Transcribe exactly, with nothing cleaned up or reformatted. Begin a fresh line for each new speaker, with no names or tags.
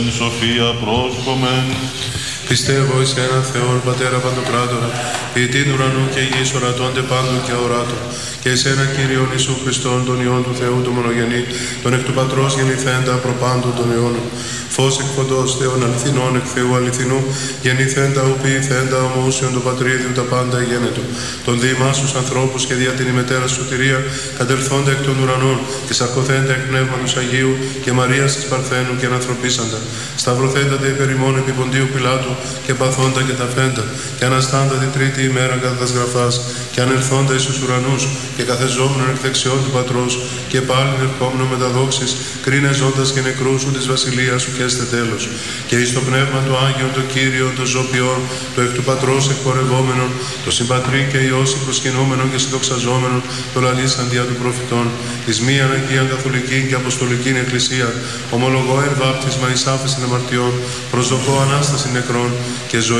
Σοφία πρόσχομεν.
Πιστεύω εις έναν Θεόν, Πατέρα Παντοκράτορα, ποιητήν ουρανού και γης, ορατών τε πάντων και αοράτων, και εις έναν Κύριον Ιησού Χριστόν, τον Υιόν του Θεού, του μονογενή, τον εκ του Πατρός γεννηθέντα προπάντων των αιώνων. Φως εκ φωτός, Θεών αληθινών, εκ Θεού αληθινού, γεννηθέντα ου ποιηθέντα ομοούσιον του Πατρίδιου τα πάντα γένετο. Τον διημάς τους ανθρώπους και δια την ημετέρα σωτηρία, κατελθόντα εκ των ουρανών, της αρκοθέντα εκ πνεύματος Αγίου και Μαρίας της Παρθένου και ανθρωπίσαντα. Σταυρωθέντα τε υπερημών επί Ποντίου Πιλάτου και παθόντα και ταφέντα, και αναστάντα τη τρίτη ημέρα κατά τας γραφάς, και ανελθόντα εις τους ουρανούς, και καθεζόμενον εκ δεξιών του Πατρός, και πάλιν ερχόμενον με τα δόξης, κρίνε ζώντας και νεκρούς σου της βασιλείας σου και έστε τέλος. Και εις το πνεύμα του Άγιον, το Κύριο, το ζωπιό, το εκ του Πατρός εκπορευόμενον, το συμπατρί και Υιός προσκυνόμενον και συνδοξαζόμενον, το λαλήσαν δια του προφητών, εις μίαν Αγίαν Καθολική και Αποστολική Εκκλησία, ομολογώ εν βάπτισμα εις άφεσιν αμαρτιών, προσδοκώ Ανάσταση νεκρών και ζωή